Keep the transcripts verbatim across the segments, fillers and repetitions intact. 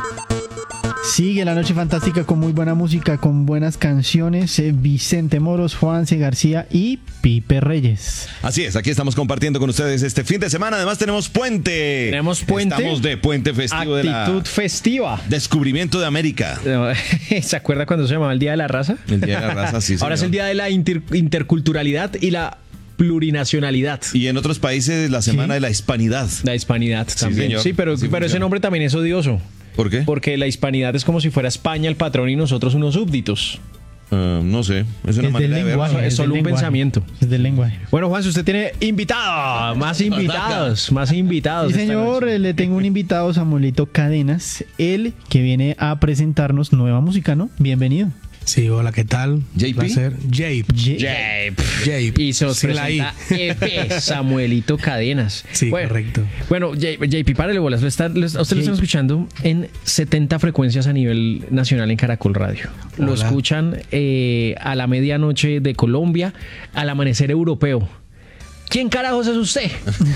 Sigue la noche fantástica con muy buena música, con buenas canciones. eh, Vicente Moros, Juanse García y Pipe Reyes. Así es, aquí estamos compartiendo con ustedes este fin de semana. Además tenemos puente. Tenemos puente. Estamos de puente festivo de la Actitud festiva. Descubrimiento de América. ¿Se acuerda cuando se llamaba el Día de la Raza? El Día de la Raza, sí, Ahora señor. es el Día de la inter- interculturalidad y la plurinacionalidad. Y en otros países la Semana Sí. de la Hispanidad. La hispanidad también. señor. Sí, pero, Así pero ese funciona. nombre también es odioso. ¿Por qué? Porque la hispanidad es como si fuera España el patrón y nosotros unos súbditos. Uh, no sé, es una Es del manera de verlo. lenguaje. Es solo del un lenguaje. pensamiento. Es del lenguaje. Bueno, Juan, si usted tiene invitado, más invitados, más invitados. Sí, esta señor, noche. eh, le tengo un invitado, Samuelito Cadenas, él que viene a presentarnos nueva música, ¿no? Bienvenido. Sí, hola, ¿qué tal? J P. Placer. Jape. Ye- Jape. Jape. Y se nos Sin la I. presenta E P Samuelito Cadenas. Sí, bueno, correcto. Bueno, J- J P, párale bolas. Lo está, lo- a usted lo están J P. escuchando en setenta frecuencias a nivel nacional en Caracol Radio. Lo Hola. escuchan eh, a la medianoche de Colombia, al amanecer europeo. ¿Quién carajos es usted?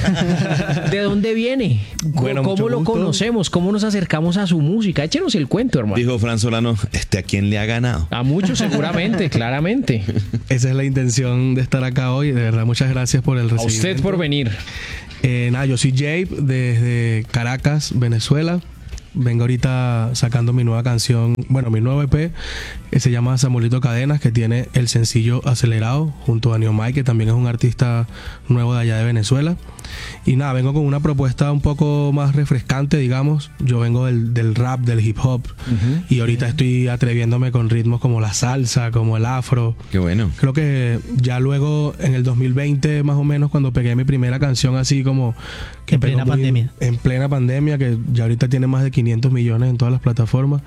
¿De dónde viene? Co- Bueno, ¿Cómo mucho lo gusto. conocemos? ¿Cómo nos acercamos a su música? Échenos el cuento, hermano. Dijo Fran Solano, ¿este a quién le ha ganado? A muchos seguramente, claramente. Esa es la intención de estar acá hoy. De verdad, muchas gracias por el A recibimiento. usted por venir. Eh, nada, yo soy Jape desde Caracas, Venezuela. Vengo ahorita sacando mi nueva canción, bueno, mi nuevo E P, que se llama Samuelito Cadenas, que tiene el sencillo Acelerado junto a Neomai, que también es un artista nuevo de allá de Venezuela. Y nada, vengo con una propuesta un poco más refrescante, digamos. Yo vengo del, del rap, del hip hop, y ahorita estoy atreviéndome con ritmos como la salsa, como el afro. Qué bueno. Creo que ya luego en el dos mil veinte más o menos cuando pegué mi primera canción así como que En pegó plena pandemia. en plena pandemia, que ya ahorita tiene más de quinientos millones en todas las plataformas,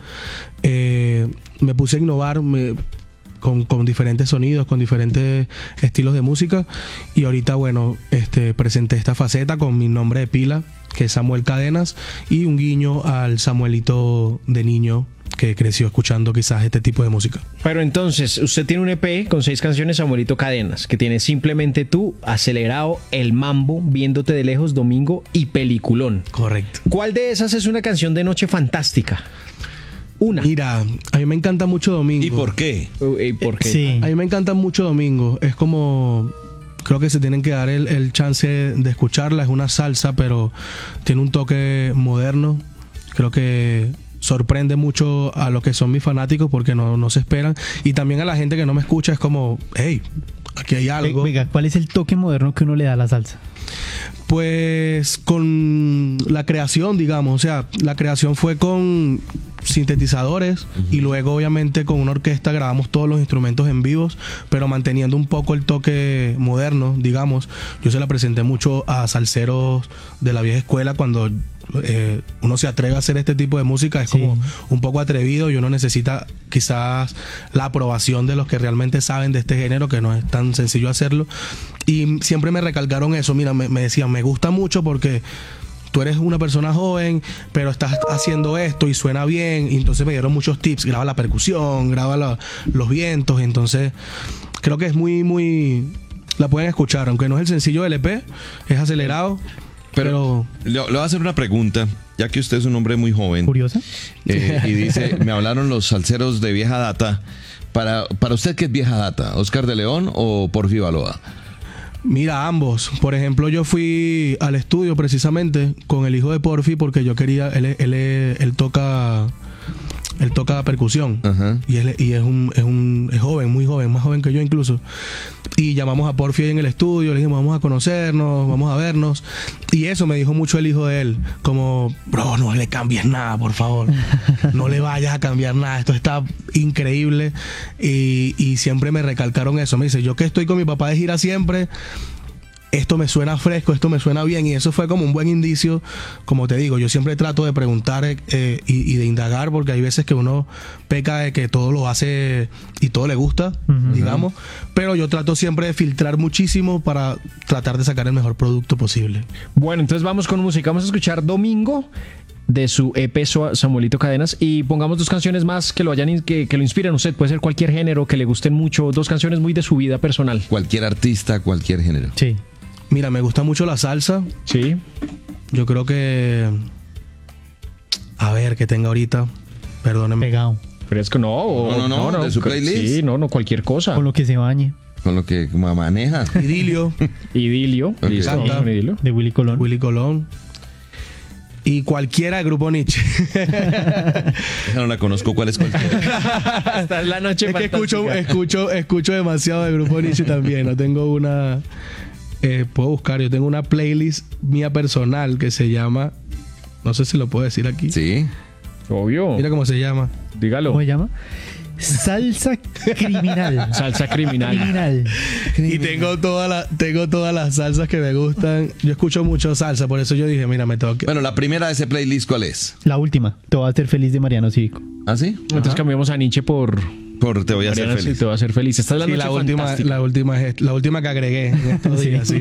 eh, me puse a innovar me- con, con diferentes sonidos, con diferentes estilos de música, y ahorita bueno, este presenté esta faceta con mi nombre de pila, que es Samuel Cadenas, y un guiño al Samuelito de niño que creció escuchando quizás este tipo de música. Pero entonces, usted tiene un E P con seis canciones, Samuelito Cadenas, que tiene Simplemente Tú, Acelerado, El Mambo, Viéndote de Lejos, Domingo y Peliculón. Correcto. ¿Cuál de esas es una canción de noche fantástica? Una. Mira, a mí me encanta mucho Domingo. ¿Y por qué? Uy, ¿por qué? Sí. A mí me encanta mucho Domingo. Es como... Creo que se tienen que dar el, el chance de escucharla. Es una salsa, pero tiene un toque moderno. Creo que sorprende mucho a los que son mis fanáticos porque no, no se esperan. Y también a la gente que no me escucha es como, hey, aquí hay algo. Venga, ¿cuál es el toque moderno que uno le da a la salsa? Pues con la creación, digamos, o sea, la creación fue con sintetizadores y luego obviamente con una orquesta grabamos todos los instrumentos en vivos, pero manteniendo un poco el toque moderno, digamos. Yo se la presenté mucho a salseros de la vieja escuela cuando eh, uno se atreve a hacer este tipo de música, es Sí. como un poco atrevido y uno necesita quizás la aprobación de los que realmente saben de este género, que no es tan sencillo hacerlo. Y siempre me recalcaron eso, mira, me, me decían, me gusta mucho porque tú eres una persona joven, pero estás haciendo esto y suena bien. Y entonces me dieron muchos tips, graba la percusión, graba la- los vientos. Entonces creo que es muy, muy... La pueden escuchar, aunque no es el sencillo del E P, es acelerado. Pero, Le, le voy a hacer una pregunta, ya que usted es un hombre muy joven. ¿Curiosa? eh, y dice, me hablaron los salseros de vieja data. Para, para usted, ¿qué es vieja data? ¿Oscar de León o Porfi Baloa? mira, ambos. Por ejemplo, yo fui al estudio precisamente con el hijo de Porfi porque yo quería... Él, él, él, él toca... Él toca percusión. Ajá. Y, él, y es, un, es un es joven, muy joven, más joven que yo incluso. Y llamamos a Porfi ahí en el estudio, le dijimos, vamos a conocernos, vamos a vernos. Y eso me dijo mucho el hijo de él, como, bro, no le cambies nada, por favor. No le vayas a cambiar nada, esto está increíble. Y, y siempre me recalcaron eso. Me dice, yo que estoy con mi papá de gira siempre, esto me suena fresco, esto me suena bien, y eso fue como un buen indicio. Como te digo, yo siempre trato de preguntar eh, y, y de indagar, porque hay veces que uno peca de que todo lo hace y todo le gusta, Ujú. digamos, pero yo trato siempre de filtrar muchísimo para tratar de sacar el mejor producto posible. Bueno, entonces vamos con música. Vamos a escuchar Domingo de su E P Sa- Samuelito Cadenas y pongamos dos canciones más que lo hayan in- que, que lo inspiren. Usted puede ser cualquier género que le gusten mucho, dos canciones muy de su vida personal. Cualquier artista, cualquier género. Sí. Mira, me gusta mucho la salsa. Sí. Yo creo que A ver, que tenga ahorita. Perdóneme. Pegado. Fresco, no. o- No, no, no, de su playlist. Sí, no, no, cualquier cosa. Con lo que se bañe. Con lo que maneja. Idilio, Idilio. Ok. Listo, Canta. vamos con Idilio. De Willy Colón. Willy Colón. Y cualquiera del grupo Nietzsche. Esa no la conozco. ¿Cuál es cualquiera? Hasta la noche Es que escucho, fantástica. escucho, escucho demasiado del grupo Nietzsche también. No tengo una. Eh, puedo buscar. Yo tengo una playlist mía personal que se llama. No sé si lo puedo decir aquí. Sí. Obvio. Mira cómo se llama. Dígalo. ¿Cómo se llama? Salsa criminal. Salsa criminal. Criminal. Y tengo todas las tengo todas las salsas que me gustan. Yo escucho mucho salsa, por eso yo dije, mira, me tengo que. Bueno, la primera de ese playlist, ¿cuál es? La última. Te voy a hacer feliz de Mariano Cívico. ¿Ah, sí? Entonces cambiamos a Nietzsche por Por Te voy a hacer Mariana, sí, feliz. te va a hacer feliz. Esta es la Sí, noche la última, fantástica. la última es la última que agregué en estos Sí. días, sí.